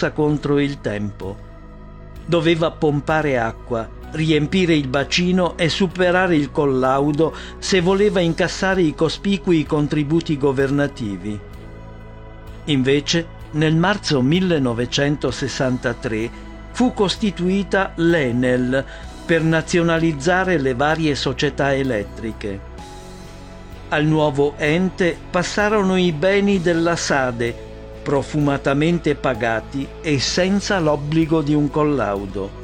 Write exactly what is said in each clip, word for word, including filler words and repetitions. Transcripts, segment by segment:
corsa contro il tempo. Doveva pompare acqua, riempire il bacino e superare il collaudo se voleva incassare i cospicui contributi governativi. Invece, nel marzo millenovecentosessantatré fu costituita l'Enel per nazionalizzare le varie società elettriche. Al nuovo ente passarono i beni della SADE, profumatamente pagati e senza l'obbligo di un collaudo.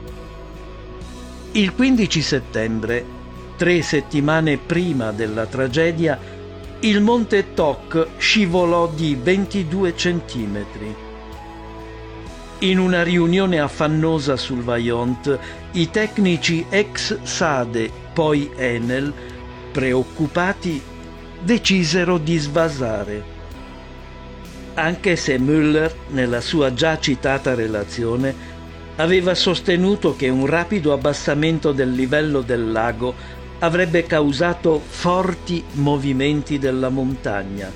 Il quindici settembre, tre settimane prima della tragedia, il monte Toc scivolò di ventidue centimetri. In una riunione affannosa sul Vajont, i tecnici ex SADE, poi Enel, preoccupati, decisero di svasare. Anche se Müller, nella sua già citata relazione, aveva sostenuto che un rapido abbassamento del livello del lago avrebbe causato forti movimenti della montagna.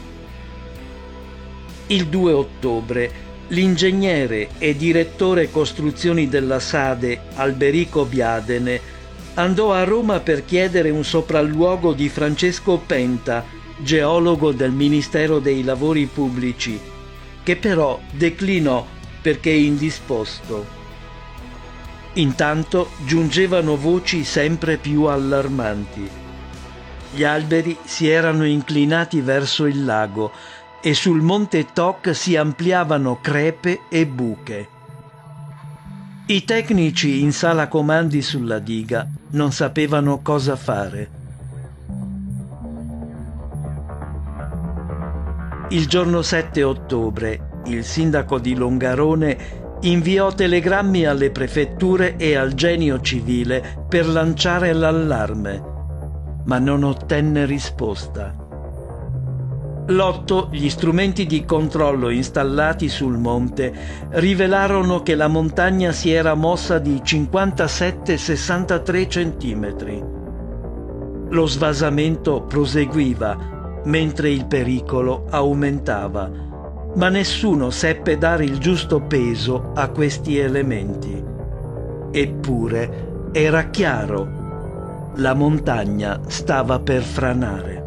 Il due ottobre l'ingegnere e direttore costruzioni della SADE Alberico Biadene andò a Roma per chiedere un sopralluogo di Francesco Penta, geologo del Ministero dei Lavori Pubblici, che però declinò perché indisposto. Intanto giungevano voci sempre più allarmanti. Gli alberi si erano inclinati verso il lago e sul monte Toc si ampliavano crepe e buche. I tecnici in sala comandi sulla diga non sapevano cosa fare. Il giorno sette ottobre, il sindaco di Longarone inviò telegrammi alle prefetture e al Genio Civile per lanciare l'allarme, ma non ottenne risposta. L'otto, gli strumenti di controllo installati sul monte rivelarono che la montagna si era mossa di cinquantasette sessantatré centimetri. Lo svasamento proseguiva, mentre il pericolo aumentava, ma nessuno seppe dare il giusto peso a questi elementi. Eppure era chiaro, la montagna stava per franare.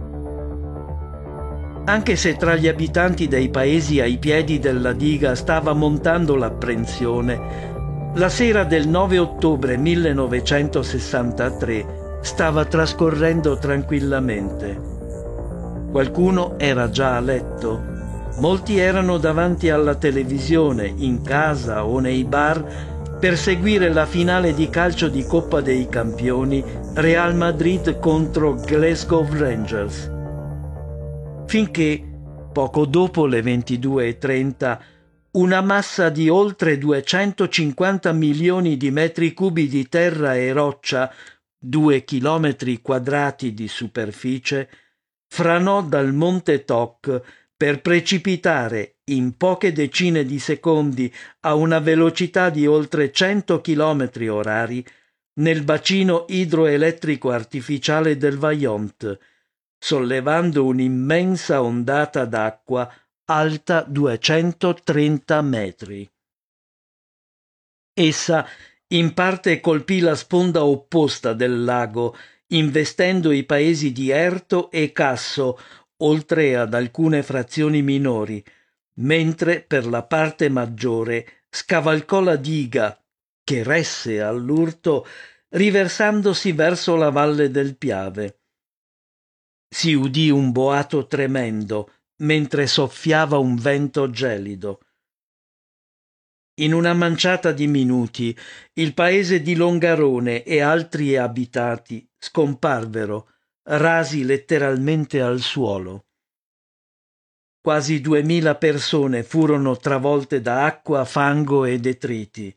Anche se tra gli abitanti dei paesi ai piedi della diga stava montando l'apprensione, la sera del nove ottobre millenovecentosessantatré stava trascorrendo tranquillamente. Qualcuno era già a letto. Molti erano davanti alla televisione, in casa o nei bar, per seguire la finale di calcio di Coppa dei Campioni Real Madrid contro Glasgow Rangers. Finché, poco dopo le ventidue e trenta, una massa di oltre duecentocinquanta milioni di metri cubi di terra e roccia, due chilometri quadrati di superficie, franò dal monte Toc per precipitare in poche decine di secondi a una velocità di oltre cento chilometri orari nel bacino idroelettrico artificiale del Vajont, sollevando un'immensa ondata d'acqua alta duecentotrenta metri. Essa in parte colpì la sponda opposta del lago, investendo i paesi di Erto e Casso, oltre ad alcune frazioni minori, mentre per la parte maggiore scavalcò la diga, che resse all'urto, riversandosi verso la valle del Piave. Si udì un boato tremendo, mentre soffiava un vento gelido. In una manciata di minuti il paese di Longarone e altri abitati scomparvero, rasi letteralmente al suolo. Quasi duemila persone furono travolte da acqua, fango e detriti.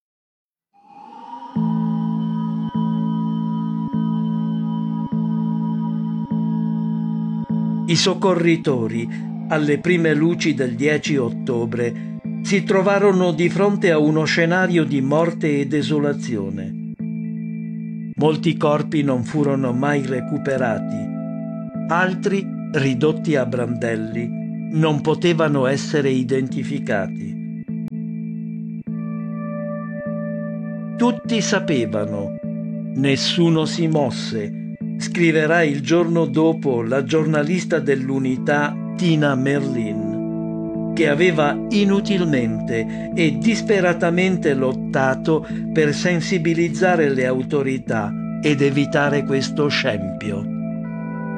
I soccorritori, alle prime luci del dieci ottobre, si trovarono di fronte a uno scenario di morte e desolazione. Molti corpi non furono mai recuperati, altri, ridotti a brandelli, non potevano essere identificati. Tutti sapevano, nessuno si mosse, scriverà il giorno dopo la giornalista dell'Unità Tina Merlin, che aveva inutilmente e disperatamente lottato per sensibilizzare le autorità ed evitare questo scempio.